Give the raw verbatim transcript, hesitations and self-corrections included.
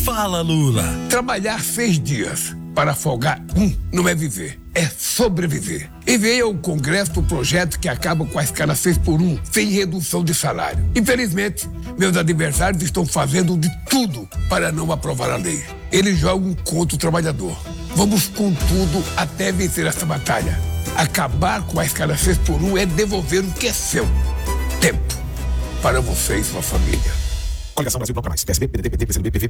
Fala, Lula. Trabalhar seis dias para folgar um não é viver, é sobreviver. Enviei ao Congresso o projeto que acaba com a escala seis por um, sem redução de salário. Infelizmente, meus adversários estão fazendo de tudo para não aprovar a lei. Eles jogam contra o trabalhador. Vamos com tudo até vencer essa batalha. Acabar com a escala seis por um é devolver o que é seu. Tempo para você e sua família. Coligação Brasil Bloco Mais, P S B, P D T, P T, P C do B, P V,